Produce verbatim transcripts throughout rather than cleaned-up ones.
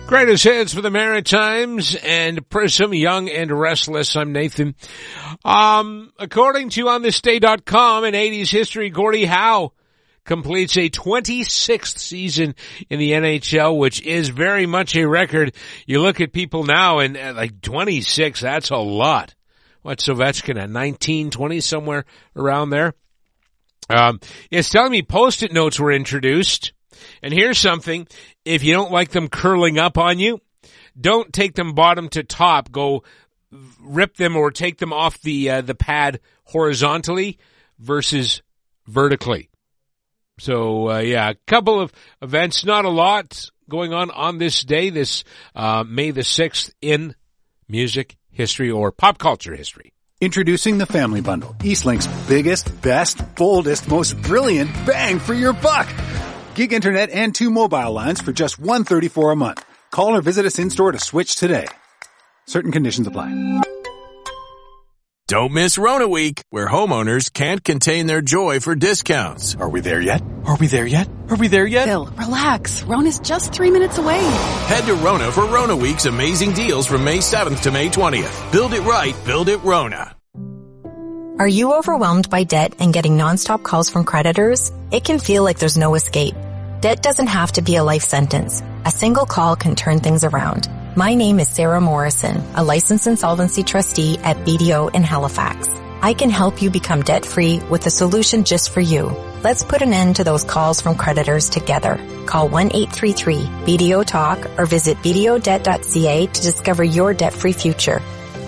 Greatest hits for the Maritimes and Prism, Young and Restless. I'm Nathan. Um, according to on this day dot com, in eighties history, Gordie Howe completes a twenty-sixth season in the N H L, which is very much a record. You look at people now and uh, like twenty-six, that's a lot. What's Ovechkin at nineteen, twenty, somewhere around there? Um, it's telling me Post-it notes were introduced. And here's something. If you don't like them curling up on you, don't take them bottom to top. Go rip them or take them off the uh, the pad horizontally versus vertically. So, uh, yeah, a couple of events, not a lot going on on this day, this uh, May the sixth in music history or pop culture history. Introducing the Family Bundle, Eastlink's biggest, best, boldest, most brilliant bang for your buck. Gig internet and two mobile lines for just one hundred thirty-four dollars a month. Call or visit us in-store to switch today. Certain conditions apply. Don't miss Rona Week, where homeowners can't contain their joy for discounts. Are we there yet? Are we there yet? Are we there yet? Bill, relax. Rona's just three minutes away. Head to Rona for Rona Week's amazing deals from May seventh to May twentieth. Build it right, build it Rona. Are you overwhelmed by debt and getting nonstop calls from creditors? It can feel like there's no escape. Debt doesn't have to be a life sentence. A single call can turn things around. My name is Sarah Morrison, a licensed insolvency trustee at B D O in Halifax. I can help you become debt-free with a solution just for you. Let's put an end to those calls from creditors together. Call one eight three three B D O talk or visit b d o debt dot c a to discover your debt-free future.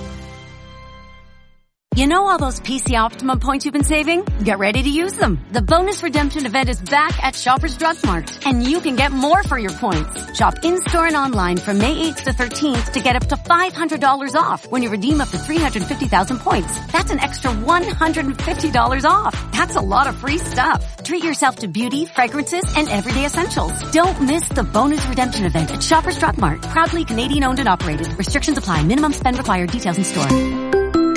You know all those P C Optimum points you've been saving? Get ready to use them. The bonus redemption event is back at Shoppers Drug Mart, and you can get more for your points. Shop in-store and online from May eighth to thirteenth to get up to five hundred dollars off when you redeem up to three hundred fifty thousand points. That's an extra one hundred fifty dollars off. That's a lot of free stuff. Treat yourself to beauty, fragrances, and everyday essentials. Don't miss the bonus redemption event at Shoppers Drug Mart. Proudly Canadian owned and operated. Restrictions apply. Minimum spend required. Details in store.